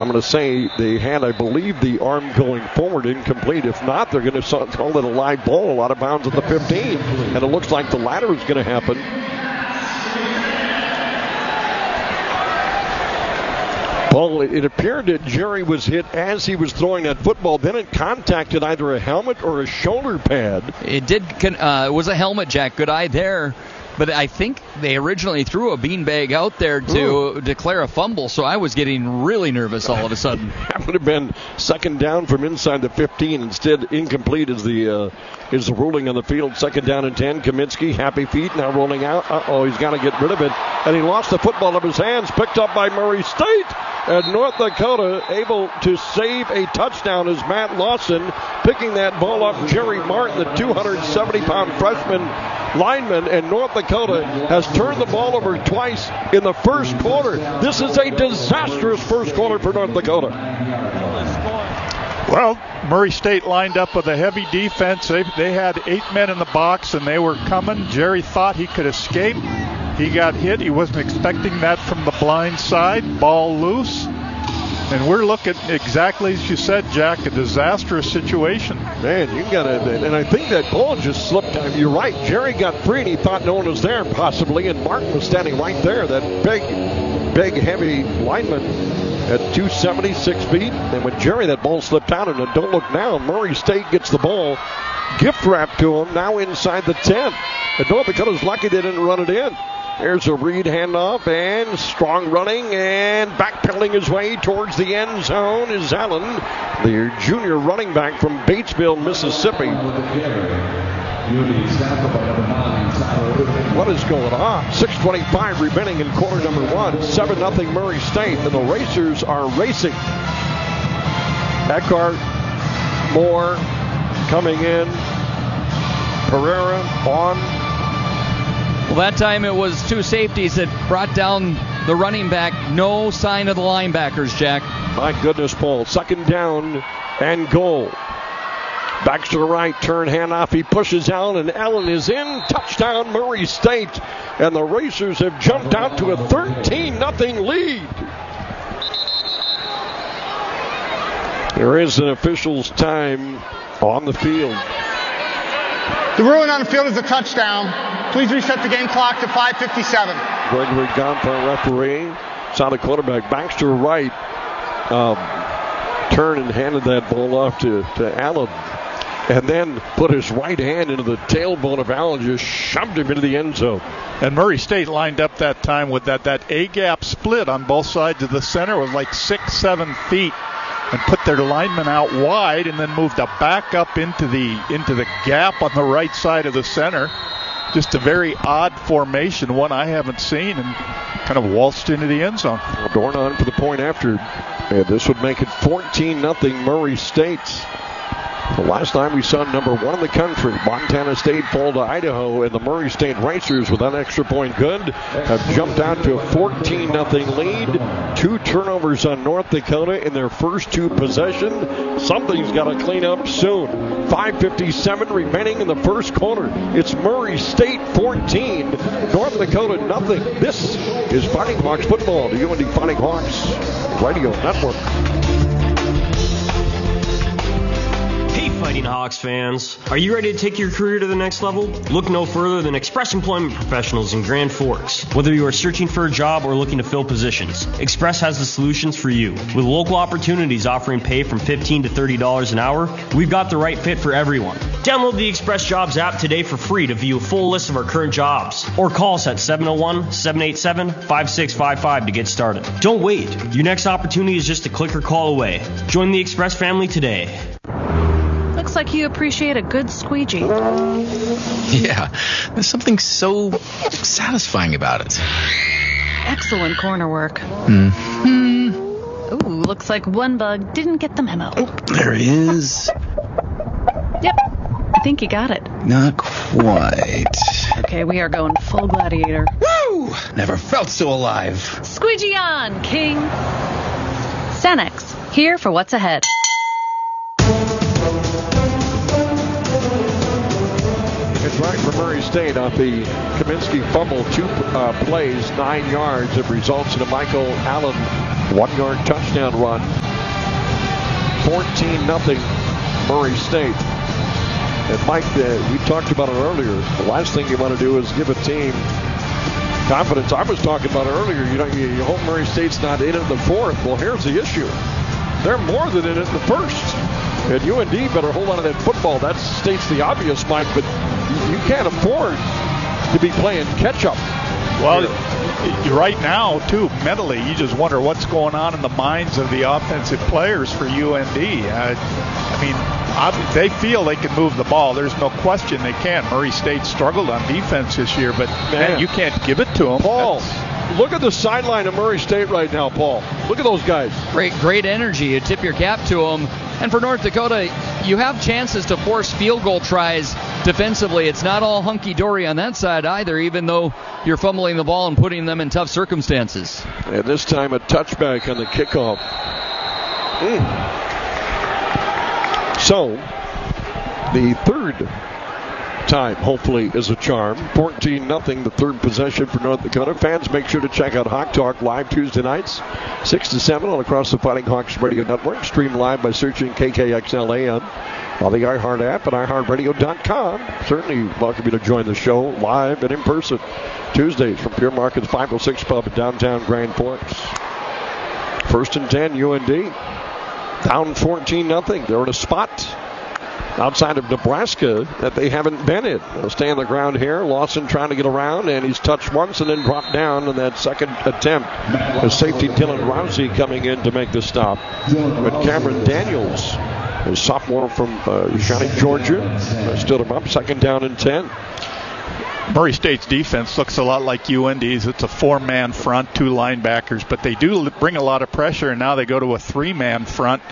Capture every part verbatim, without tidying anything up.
I'm going to say they had, I believe, the arm going forward, incomplete. If not, they're going to call it a live ball, a lot of bounds at the fifteen. And it looks like the latter is going to happen. Well, it appeared that Jerry was hit as he was throwing that football. Then it contacted either a helmet or a shoulder pad. It did. Uh, it was a helmet, Jack. Good eye there. But I think they originally threw a beanbag out there to Ooh. declare a fumble, so I was getting really nervous all of a sudden. That would have been second down from inside the fifteen. Instead, incomplete is the uh, is the ruling on the field. Second down and ten. Kaminsky, happy feet, now rolling out. Uh-oh, he's got to get rid of it. And he lost the football out of his hands, picked up by Murray State. And North Dakota able to save a touchdown as Matt Lawson picking that ball up. Jerry Martin, the two hundred seventy pound freshman lineman, and North Dakota has turned the ball over twice in the first quarter. This is a disastrous first quarter for North Dakota. Well, Murray State lined up with a heavy defense. They, they had eight men in the box, and they were coming. Jerry thought he could escape. He got hit. He wasn't expecting that from the blind side. Ball loose. And we're looking exactly as you said, Jack, a disastrous situation. Man, you got to, and I think that ball just slipped. You're right. Jerry got free, and he thought no one was there, possibly, and Martin was standing right there. That big, big, heavy lineman at two seventy, six feet. And when Jerry, that ball slipped out, and don't look now, Murray State gets the ball, gift wrapped to him, now inside the ten. And North Dakota's lucky they didn't run it in. There's a Reed handoff, and strong running and backpedaling his way towards the end zone is Allen, the junior running back from Batesville, Mississippi. What is going on? six twenty-five remaining in quarter number one. seven nothing Murray State, and the Racers are racing. Eckhart, Moore coming in. Pereira on. Well, that time it was two safeties that brought down the running back. No sign of the linebackers, Jack. My goodness, Paul. Second down and goal. Back to the right, turn handoff. He pushes Allen, and Allen is in. Touchdown, Murray State. And the Racers have jumped out to a thirteen nothing lead. There is an official's time on the field. The ruling on the field is a touchdown. Please reset the game clock to five fifty-seven. Gregory Gonfar, referee. Saw the quarterback Baxter Wright um, turn and handed that ball off to, to Allen. And then put his right hand into the tailbone of Allen, just shoved him into the end zone. And Murray State lined up that time with that, that A-gap split on both sides of the center. It was like six, seven feet. And put their linemen out wide, and then moved a back up into the into the gap on the right side of the center. Just a very odd formation, one I haven't seen, and kind of waltzed into the end zone. Dornan for the point after. And this would make it fourteen nothing Murray State. The last time we saw number one in the country, Montana State, fall to Idaho, and the Murray State Racers, with that extra point good, have jumped out to a fourteen nothing lead. Two turnovers on North Dakota in their first two possessions. Something's got to clean up soon. five fifty-seven remaining in the first quarter. It's Murray State fourteen, North Dakota nothing. This is Fighting Hawks football, the U N D Fighting Hawks Radio Network. Fighting Hawks fans, are you ready to take your career to the next level? Look no further than Express Employment Professionals in Grand Forks. Whether you are searching for a job or looking to fill positions, Express has the solutions for you. With local opportunities offering pay from fifteen to thirty dollars an hour, we've got the right fit for everyone. Download the Express Jobs app today for free to view a full list of our current jobs, or call us at seven oh one, seven eight seven, five six five five to get started. Don't wait. Your next opportunity is just a click or call away. Join the Express family today. Looks like you appreciate a good squeegee. Yeah, there's something so satisfying about it. Excellent corner work. Mm-hmm. Ooh, looks like one bug didn't get the memo. Oh, there he is. Yep, I think you got it. Not quite. Okay, we are going full gladiator. Woo! Never felt so alive. Squeegee on, King. Cenex, here for what's ahead. It's right for Murray State off the Kaminsky fumble. Two uh, plays, nine yards. It results in a Michael Allen One-yard touchdown run. fourteen nothing Murray State. And Mike, uh, we talked about it earlier. The last thing you want to do is give a team confidence. I was talking about it earlier. You know, you, you hope Murray State's not in it in the fourth. Well, here's the issue. They're more than in it in the first. And U N D better hold on to that football. That states the obvious, Mike, but you, you can't afford to be playing catch-up. Well, right now, too, mentally, you just wonder what's going on in the minds of the offensive players for U N D. Uh, I mean, ob- they feel they can move the ball. There's no question they can. Murray State struggled on defense this year, but man, you can't give it to them. Paul, look at the sideline of Murray State right now, Paul. Look at those guys. Great, great energy. You tip your cap to them. And for North Dakota, you have chances to force field goal tries defensively. It's not all hunky-dory on that side either, even though you're fumbling the ball and putting them in tough circumstances. And this time a touchback on the kickoff. Mm. So, the third time, hopefully, is a charm. fourteen nothing, the third possession for North Dakota. Fans, make sure to check out Hawk Talk live Tuesday nights, six to seven, all across the Fighting Hawks Radio Network. Stream live by searching K K X L A M on the iHeart app and i heart radio dot com. Certainly welcome you to join the show live and in person Tuesdays from Pure Market's five oh six Pub in downtown Grand Forks. First and ten, U N D. Down fourteen nothing. They're in a spot outside of Nebraska that they haven't been in. They'll stay on the ground here. Lawson trying to get around, and he's touched once and then dropped down in that second attempt. The safety Dylan Rousey coming in to make the stop. But Cameron Daniels, a sophomore from uh, Shawnee, Georgia, uh, stood him up. Second down and ten. Murray State's defense looks a lot like U N D's. It's a four-man front, two linebackers, but they do bring a lot of pressure, and now they go to a three-man front.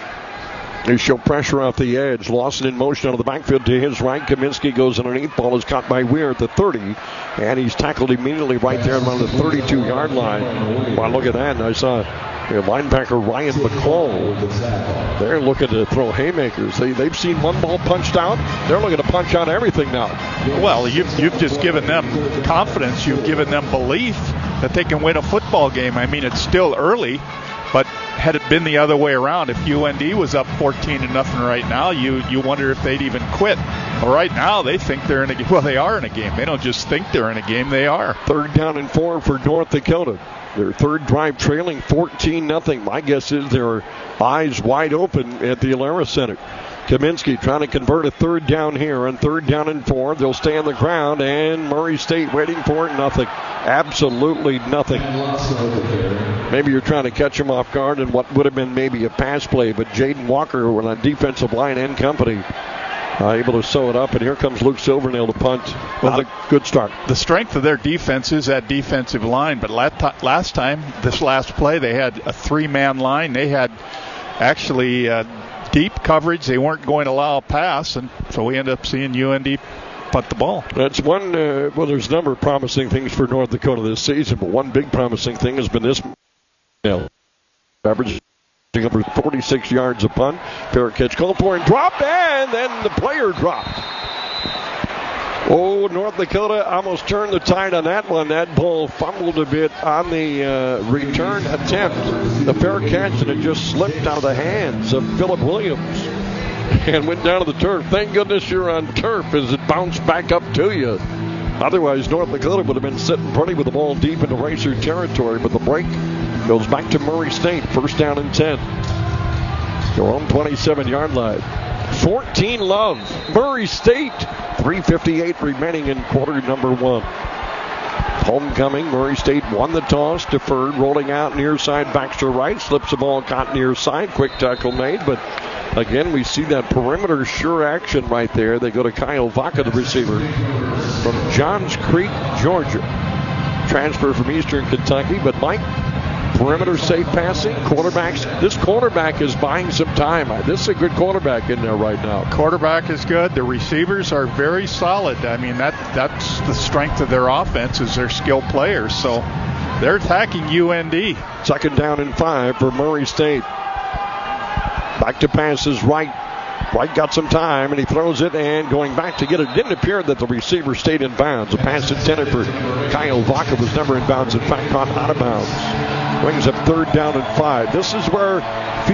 They show pressure off the edge. Lawson in motion out of the backfield to his right. Kaminsky goes underneath. Ball is caught by Weir at the thirty. And he's tackled immediately right there around the thirty-two-yard line. Wow, look at that. And I saw uh, linebacker Ryan McCall. They're looking to throw haymakers. They, they've seen one ball punched out. They're looking to punch out everything now. Well, you've, you've just given them confidence. You've given them belief that they can win a football game. I mean, it's still early. But had it been the other way around, if U N D was up fourteen to nothing right now, you you wonder if they'd even quit. Well, right now they think they're in a game. Well, they are in a game. They don't just think they're in a game. They are. Third down and four for North Dakota. Their third drive trailing fourteen nothing. My guess is their eyes wide open at the Alara Center. Kaminsky trying to convert a third down here, and third down and four. They'll stay on the ground, and Murray State waiting for it. Nothing. Absolutely nothing. Maybe you're trying to catch them off guard in what would have been maybe a pass play, but Jaden Walker on a defensive line and company uh, able to sew it up, and here comes Luke Silvernail to punt. Well, a good start. The strength of their defense is that defensive line, but last time, this last play, they had a three-man line. They had actually uh, deep coverage. They weren't going to allow a pass, and so we end up seeing U N D punt the ball. That's one, uh, well, there's a number of promising things for North Dakota this season, but one big promising thing has been this. Average over forty-six yards a punt. Fair catch called for and dropped, and then the player dropped. Oh, North Dakota almost turned the tide on that one. That ball fumbled a bit on the uh, return attempt. The fair catch, and it just slipped out of the hands of Philip Williams and went down to the turf. Thank goodness you're on turf as it bounced back up to you. Otherwise, North Dakota would have been sitting pretty with the ball deep into Racer territory, but the break goes back to Murray State. First down and ten. Their own twenty-seven-yard line. fourteen love. Murray State. three fifty-eight remaining in quarter number one. Homecoming. Murray State won the toss. Deferred. Rolling out near side. Baxter right. Slips the ball. Caught near side. Quick tackle made. But again, we see that perimeter sure action right there. They go to Kyle Vaca, the receiver from Johns Creek, Georgia. Transfer from Eastern Kentucky. But Mike, perimeter safe passing. Quarterbacks. This quarterback is buying some time. This is a good quarterback in there right now. Quarterback is good. The receivers are very solid. I mean, that that's the strength of their offense is their skilled players. So they're attacking U N D. Second down and five for Murray State. Back to passes right. Wright got some time, and he throws it, and going back to get it. It didn't appear that the receiver stayed in bounds. A pass intended for Kyle Vaca was never in bounds. In fact, caught out of bounds. Brings up third down and five. This is where